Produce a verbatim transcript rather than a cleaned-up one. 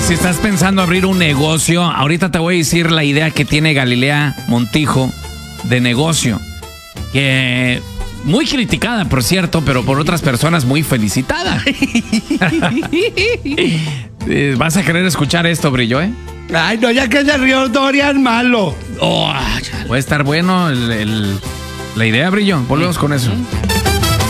si estás pensando abrir un negocio, ahorita te voy a decir la idea que tiene Galilea Montijo de negocio. Que muy criticada, por cierto, pero por otras personas muy felicitada. Vas a querer escuchar esto, Brillo, ¿eh? Ay, no, ya que se rió Dorian malo. Oh, puede estar bueno el, el, la idea, Brillo. Volvemos con eso.